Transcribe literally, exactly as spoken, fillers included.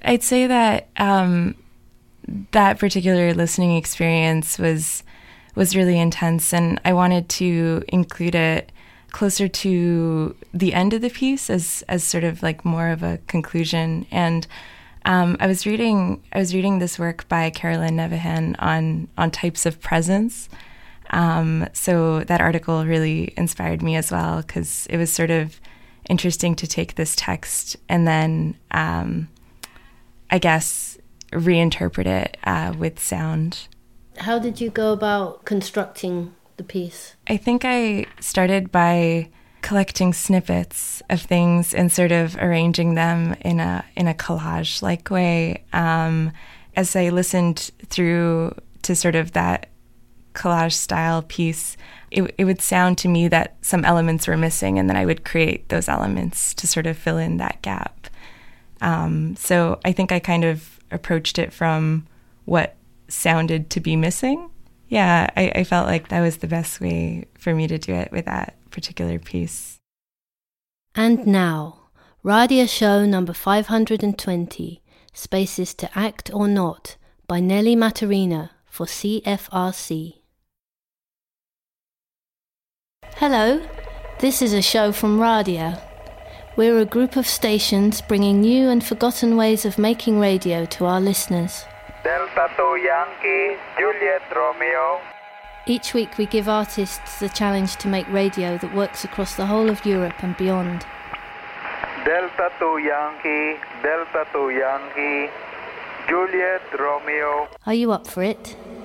I'd say that um, that particular listening experience was was really intense, and I wanted to include it closer to the end of the piece as as sort of like more of a conclusion. And um, I was reading I was reading this work by Carolyn Nevahan on on types of presence. Um, so that article really inspired me as well, because it was sort of interesting to take this text and then, um, I guess, reinterpret it uh, with sound. How did you go about constructing the piece? I think I started by collecting snippets of things and sort of arranging them in a in a collage-like way. Um, as I listened through to sort of that collage-style piece, it, it would sound to me that some elements were missing, and then I would create those elements to sort of fill in that gap. Um, so I think I kind of approached it from what sounded to be missing. Yeah, I, I felt like that was the best way for me to do it with that particular piece. And now, radio show number five hundred twenty, Spaces to Act or Not, by Nelly Maturina for C F R C. Hello, this is a show from Radia. We're a group of stations bringing new and forgotten ways of making radio to our listeners. Delta two Yankee, Juliet Romeo. Each week we give artists the challenge to make radio that works across the whole of Europe and beyond. Delta two Yankee, Delta two Yankee, Juliet Romeo. Are you up for it?